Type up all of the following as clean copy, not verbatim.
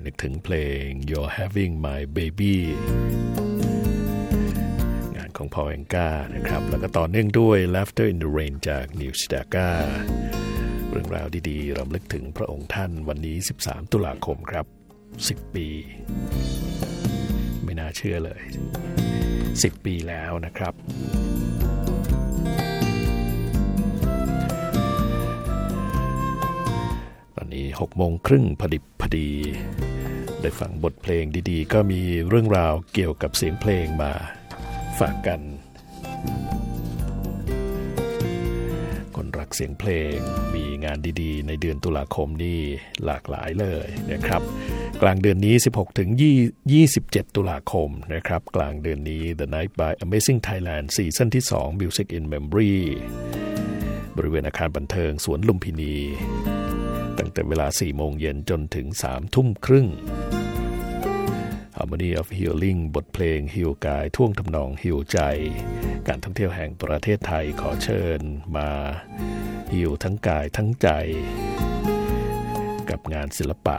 นึกถึงเพลง You're Having My Baby งานของ Paul Anka นะครับแล้วก็ต่อเนื่องด้วย Laughter in the Rain จาก Neil Sedaka เรื่องราวดีๆรำลึกถึงพระองค์ท่านวันนี้13ตุลาคมครับ10ปีไม่น่าเชื่อเลย10ปีแล้วนะครับตอนนี้18:30พอดิบพอดีได้ฟังบทเพลงดีๆก็มีเรื่องราวเกี่ยวกับเสียงเพลงมาฝากกันคนรักเสียงเพลงมีงานดีๆในเดือนตุลาคมนี้หลากหลายเลยนะครับกลางเดือนนี้16ถึง27ตุลาคมนะครับกลางเดือนนี้ The Night by Amazing Thailand ซีซั่นที่2 Music in Memory บริเวณอาคารบันเทิงสวนลุมพินีตั้งแต่เวลา 4 โมงเย็นจนถึง 3 ทุ่มครึ่ง Harmony of Healing บทเพลงฮีลกายท่วงทำนองฮีลใจการท่องเที่ยวแห่งประเทศไทยขอเชิญมาฮีลทั้งกายทั้งใจกับงานศิลปะ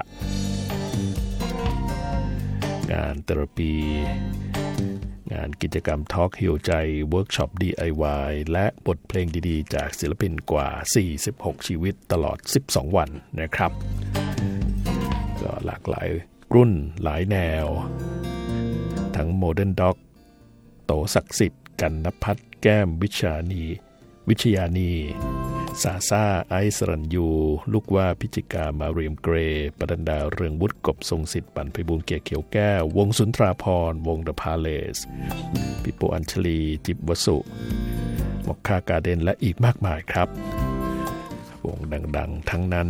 งานเทอราปีงานกิจกรรมทอล์กฮีลใจเวิร์กช็อป DIY และบทเพลงดีๆจากศิลปินกว่า46ชีวิตตลอด12วันนะครับก็หลากหลายรุ่นหลายแนวทั้งโมเดิร์นด็อกโตศักดิ์สิทธิ์กันณภัทรแก้มวิชยานีซาซาไอซ์สรัญยูลูกว่าพิจิกามาเรียมเกรปนันดาเรืองวุฒิกบทรงสิทธิ์ปั่นไพบูลย์เกียรติเขียวแก้ววงสุนทราภรณ์วงเดอะพาเลสปิโปอัญชลีจิบวสุมอคคาการ์เดนและอีกมากมายครับวงดังๆทั้งนั้น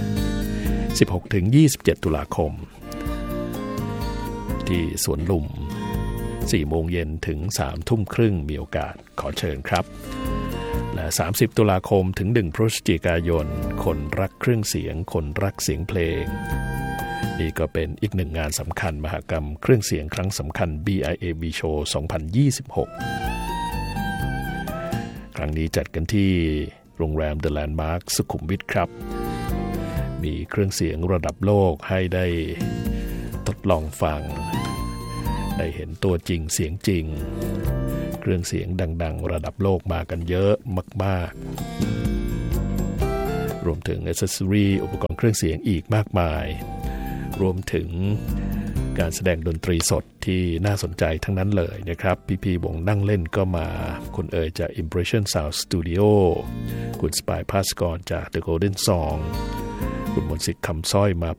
16-27 ตุลาคมที่สวนลุม 4 โมงเย็นถึง 3 ทุ่มครึ่งมีโอกาสขอเชิญครับและ30ตุลาคมถึง1พฤศจิกายนคนรักเครื่องเสียงคนรักเสียงเพลงนี่ก็เป็นอีกหนึ่งงานสำคัญมหกรรมเครื่องเสียงครั้งสำคัญ BIAB Show 2026 ครั้งนี้จัดกันที่โรงแรม The Landmark สุขุมวิทครับมีเครื่องเสียงระดับโลกให้ได้ทดลองฟังได้เห็นตัวจริงเสียงจริงเครื่องเสียงดังๆระดับโลกมากันเยอะมากๆรวมถึง accessory อุปกรณ์เครื่องเสียงอีกมากมายรวมถึงการแสดงดนตรีสดที่น่าสนใจทั้งนั้นเลยนะครับพี่ๆวงนั่งเล่นก็มาคุณเอ๋ยจาก Impression Sound Studio คุณสปายพาสกรจาก The Golden Song คุณมนต์สิทธิ์คำสร้อยมา